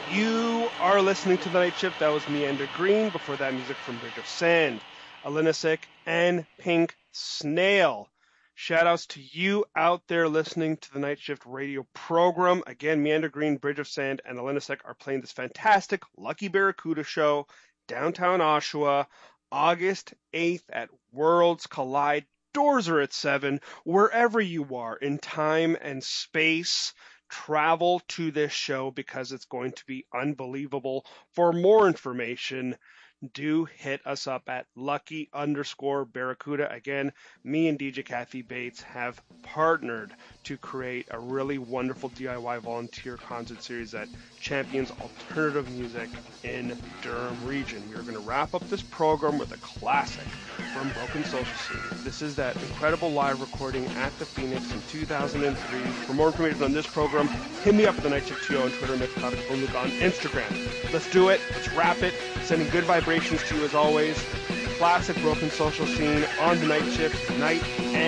You are listening to The Night Shift. That was Meander Green. Before that, music from Bridge of Sand, Alinasik, and Pink Snail. Shoutouts to you out there listening to the Night Shift radio program. Again, Meander Green, Bridge of Sand, and Alinasik are playing this fantastic Lucky Barracuda show downtown Oshawa, August 8th at Worlds Collide. Doors are at 7. Wherever you are in time and space, travel to this show because it's going to be unbelievable. For more information, do hit us up at Lucky_Barracuda. Again, me and DJ Kathy Bates have partnered to create a really wonderful DIY volunteer concert series that champions alternative music in Durham region. We are going to wrap up this program with a classic from Broken Social Scene. This is that incredible live recording at the Phoenix in 2003. For more information on this program, hit me up at the Night Shift 2 on Twitter, Nick Luke on Instagram. Let's do it. Let's wrap it. Sending good vibrations to you as always. Classic Broken Social Scene on the Night Shift, night and